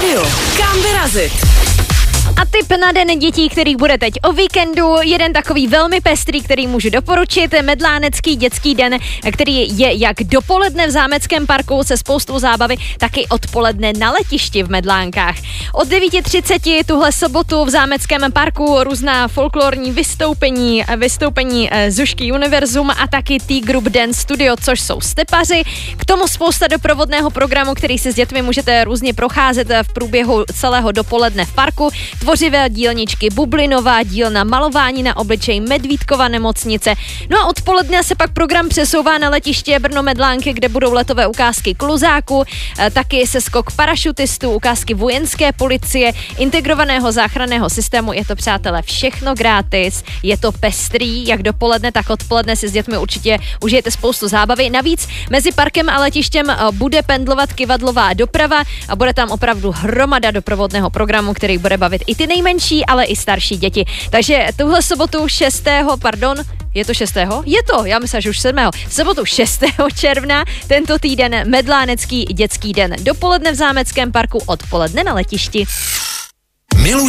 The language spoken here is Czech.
rádiu. Kam vyrazit? A tip na den dětí, kterých bude teď o víkendu, jeden takový velmi pestrý, který můžu doporučit, Medlánecký dětský den, který je jak dopoledne v Zámeckém parku se spoustou zábavy, tak i odpoledne na letišti v Medlánkách. Od 9:30 tuhle sobotu v Zámeckém parku různá folklorní vystoupení Zušky Univerzum a taky T-Group Dance Studio, což jsou stepaři. K tomu spousta doprovodného programu, který si s dětmi můžete různě procházet v průběhu celého dopoledne v parku. Tvořivé dílničky, bublinová dílna, malování na obličej, Medvídkova nemocnice. No a odpoledne se pak program přesouvá na letiště Brno Medlánky, kde budou letové ukázky kluzáků, taky seskok parašutistů, ukázky vojenské policie, integrovaného záchranného systému. Je to, přátelé, všechno gratis, je to pestrý, jak dopoledne, tak odpoledne si s dětmi určitě užijete spoustu zábavy. Navíc mezi parkem a letištěm bude pendlovat kyvadlová doprava a bude tam opravdu hromada doprovodného programu, který bude bavit i ty nejmenší, ale i starší děti. Takže tuhle sobotu 6. Je to 6. Je to, já myslím, že už 7. V sobotu 6. června, tento týden Medlánecký dětský den. Dopoledne v Zámeckém parku, odpoledne na letišti.